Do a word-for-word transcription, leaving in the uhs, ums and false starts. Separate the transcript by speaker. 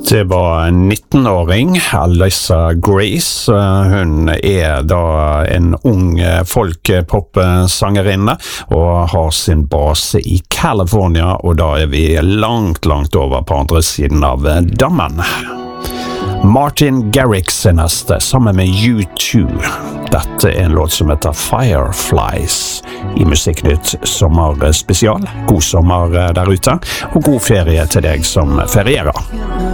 Speaker 1: Det var en nittenåring, Alyssa Grace. Hun er da en ung folk-pop-sangerinne og har sin base i California, og da er vi langt, langt over på andre siden av dammen. Martin Garrix er neste, sammen med U to. Dette er en låt som heter Fireflies i Musikknytt sommerspesial. God sommer der ute, og god ferie til deg som ferierer.